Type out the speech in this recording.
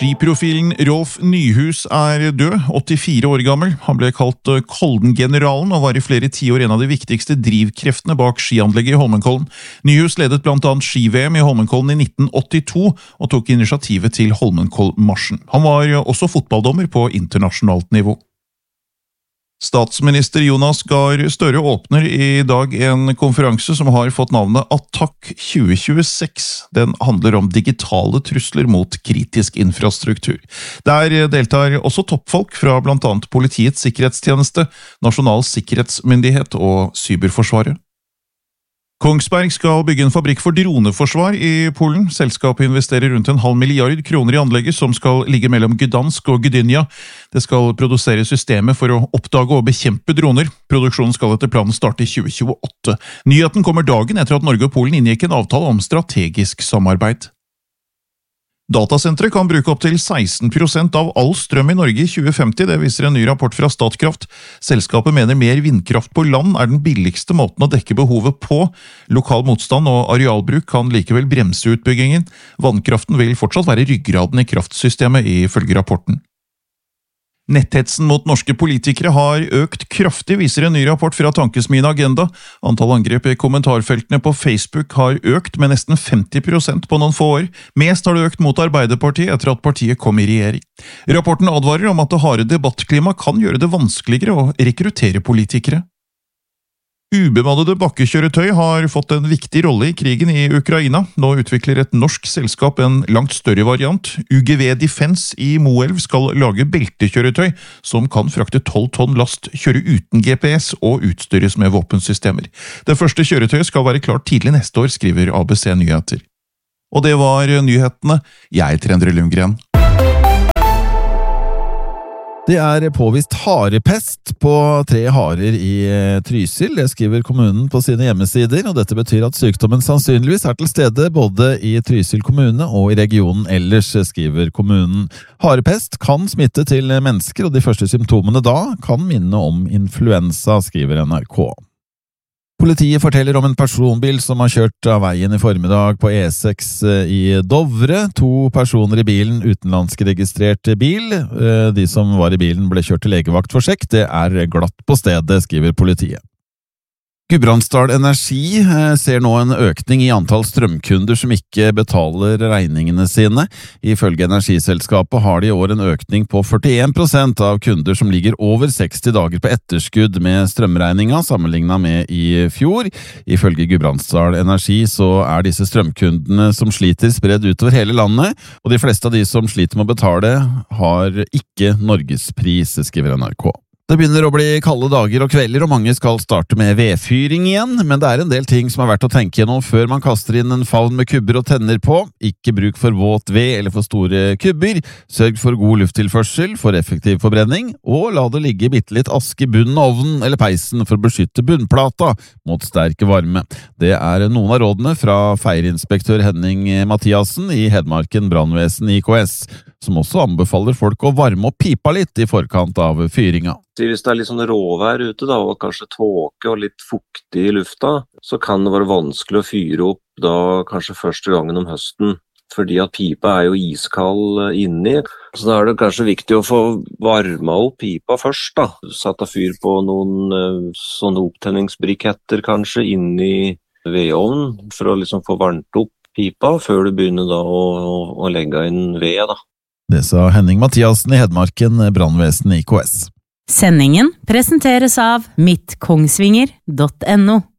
Skiprofilen Rolf Nyhus død, 84 år gammel. Han ble kalt Kolden-generalen og var i flere tiår en av de viktigste drivkreftene bak skianlegget i Holmenkollen. Nyhus ledet blant annet ski-VM i Holmenkollen i 1982 og tok initiativet til Holmenkollmarsjen. Han var også fotballdommer på internasjonalt nivå. Statsminister Jonas Gahr Støre åpner i dag en konferanse som har fått navnet Attakk 2026. Den handler om digitale trusler mot kritisk infrastruktur. Der deltar også toppfolk fra blant annet Politiets sikkerhetstjeneste, Nasjonal sikkerhetsmyndighet og Cyberforsvaret. Kongsberg skal bygge en fabrikk for droneforsvar i Polen. Selskapet investerer rundt 0,5 milliard kroner i anlegget som skal ligge mellom Gdansk og Gdynia. Det skal produsere systemet for å oppdage og bekjempe droner. Produksjonen skal etter planen starte i 2028. Nyheten kommer dagen etter at Norge og Polen inngikk en avtale om strategisk samarbeid. Datasentre kan bruke opp til 16% av all strøm i Norge i 2050, det viser en ny rapport fra Statkraft. Selskapet mener mer vindkraft på land den billigste måten å dekke behovet på. Lokal motstand og arealbruk kan likevel bremse utbyggingen. Vannkraften vil fortsatt være ryggraden i kraftsystemet ifølge rapporten. Netthetsen mot norske politikere har økt kraftig, viser en ny rapport fra tankesmien Agenda. Antall angrep i kommentarfeltene på Facebook har økt med nesten 50% på noen få år. Mest har det økt mot Arbeiderpartiet etter at partiet kom i regjering. Rapporten advarer om at det harde debattklimaet kan gjøre det vanskeligere å rekruttere politikere. Ubemannede bakkekjøretøy har fått en viktig rolle i krigen i Ukraina. Nå utvikler et norsk selskap en langt større variant. UGV Defense i Moelv skal lage beltekjøretøy som kan frakte 12 tonn last, kjøre uten GPS og utstyres med våpensystemer. Det første kjøretøyet skal være klart tidlig neste år, skriver ABC Nyheter. Og det var nyhetene. Jeg heter Endre Lundgren. Det påvist harepest på 3 harer i Trysil, det skriver kommunen på sine hjemmesider, og dette betyr at sykdommen sannsynligvis til stede både i Trysil kommune og i regionen ellers, skriver kommunen. Harepest kan smitte til mennesker, og de første symptomene da kan minne om influensa, skriver NRK. Politiet forteller om en personbil som har kjørt av veien i formiddag på E6 i Dovre. 2 personer i bilen, utenlandsk registrert bil. De som var i bilen ble kjørt til legevakt for sjekk. Det glatt på stedet, skriver politiet. Gudbrandsdal Energi ser nå en økning i antall strømkunder som ikke betaler regningene sine. Ifølge energiselskapet har de i år en økning på 41% av kunder som ligger over 60 dager på etterskudd med strømregninga sammenlignet med i fjor. Ifølge Gudbrandsdal Energi så disse strømkundene som sliter spredd utover hele landet, og de fleste av de som sliter med å betale har ikke Norgespris, skriver NRK. Det begynner å bli kalde dager og kvelder, og mange skal starte med vedfyring igjen, men det en del ting som verdt å tenke gjennom før man kaster inn en favn med kubber og tenner på. Ikke bruk for våt ved eller for store kubber, sørg for god lufttilførsel for effektiv forbrenning, og la det ligge bitte litt aske i bunnen av ovnen eller peisen for å beskytte bunnplata mot sterk varme. Det noen av rådene fra feirinspektør Henning Mathiassen i Hedmarken brannvesen IKS, som også anbefaler folk å varme opp pipa litt i forkant av fyringa. Hvis det litt sånn råvær ute da, og kanskje tåke og litt fuktig i lufta, så kan det være vanskelig å fyre opp da kanskje første gangen om høsten, fordi at pipa jo iskald inni. Så da det kanskje viktig å få varma opp pipa først da. Satt av fyr på noen sånne opptenningsbriketter kanskje inni vedovnen, for å liksom få varmt opp pipa før du begynner da å legge inn ved da. Det sa Henning Mathiassen i Hedmarken brannvesen IKS. Sendingen presenteres av mittkongsvinger.no.